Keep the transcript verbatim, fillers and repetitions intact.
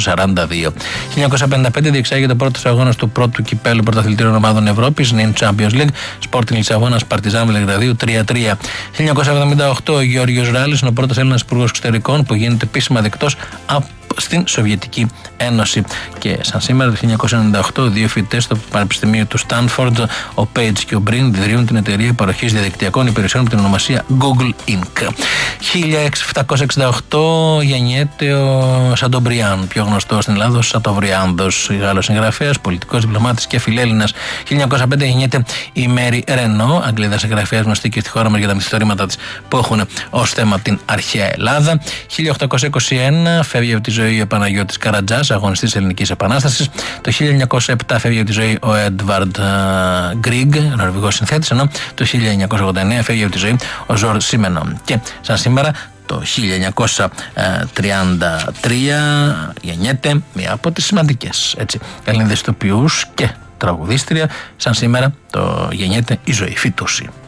σαράντα δύο. χίλια εννιακόσια πενήντα πέντε διεξάγεται ο πρώτος αγώνας του πρώτου κυπέλλου πρωταθλητήρων ομάδων Ευρώπης, νυν Champions League, Sporting Λισαβόνας, Παρτιζάν Βελιγραδίου τρία τρία. χίλια εννιακόσια εβδομήντα οκτώ ο Γεώργιος Ράλης είναι ο πρώτος Έλληνας υπουργός εξωτερικών που γίνεται επίσημα δεκτός από στην Σοβιετική Ένωση. Και σαν σήμερα το χίλια εννιακόσια ενενήντα οκτώ, δύο φοιτητές στο Πανεπιστημίο του Στάνφορντ, ο Page και ο Μπριν, ιδρύουν την εταιρεία παροχής διαδικτυακών υπηρεσιών με την ονομασία Google Inc. χίλια επτακόσια εξήντα οκτώ γεννιέται ο Σαντομπριάν, πιο γνωστός στην Ελλάδα ως Σατοβριάνδος, Γάλλος συγγραφέας, πολιτικός, διπλωμάτης και φιλέλληνας. χίλια εννιακόσια πέντε γεννιέται η Μέρι Ρενό, Αγγλίδα συγγραφέας γνωστή και στη χώρα μας για τα μυθιστορήματα της που έχουν ως θέμα την αρχαία Ελλάδα. χίλια οκτακόσια είκοσι ένα φεύγει από τη ζωή ο Παναγιώτης Καρατζάς, αγωνιστής Ελληνικής Επανάστασης. Το χίλια εννιακόσια επτά φεύγει από τη ζωή ο Έντβαρντ Γκρίγκ, νορβηγός συνθέτης, ενώ το χίλια εννιακόσια ογδόντα εννέα φεύγει από τη ζωή ο Ζορ Σίμενον. Και σαν σήμερα το χίλια εννιακόσια τριάντα τρία γεννιέται μία από τις σημαντικές Ελληνίδες ηθοποιούς και τραγουδίστρια. Σαν σήμερα το γεννιέται η Ζωή Φιτούση.